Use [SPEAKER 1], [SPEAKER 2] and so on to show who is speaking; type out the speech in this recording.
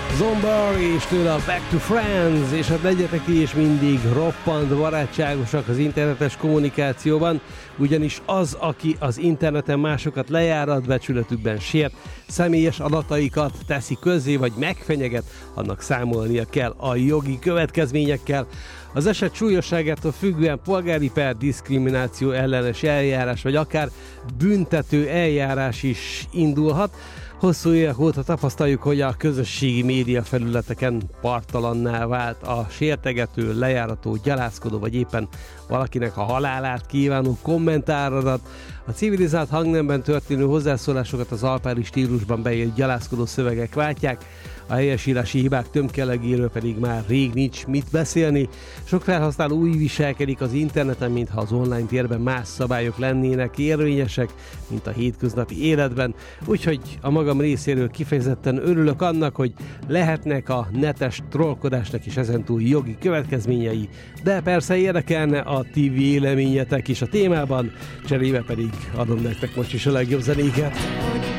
[SPEAKER 1] Zombar és tőle a Back to Friends, és hát legyetek ti is mindig roppant barátságosak az internetes kommunikációban, ugyanis az, aki az interneten másokat lejárat, becsületükben sért, személyes adataikat teszi közzé, vagy megfenyeget, annak számolnia kell a jogi következményekkel. Az eset súlyosságától függően polgári per, diszkrimináció ellenes eljárás, vagy akár büntető eljárás is indulhat. Hosszú évek óta tapasztaljuk, hogy a közösségi média felületeken parttalanná vált a sértegető, lejárató, gyalázkodó, vagy éppen valakinek a halálát kívánó kommentáradat. A civilizált hangnemben történő hozzászólásokat az alpári stílusban beírt gyalázkodó szövegek váltják, a helyesírási hibák tömkelegéről pedig már rég nincs mit beszélni. Sok felhasználó úgy viselkedik az interneten, mintha az online térben más szabályok lennének érvényesek, mint a hétköznapi életben. Úgyhogy a magam részéről kifejezetten örülök annak, hogy lehetnek a netes trollkodásnak is ezentúl jogi következményei, de persze érdekelne a ti véleményetek is a témában, cserébe pedig adom nektek most is a legjobb zenéket.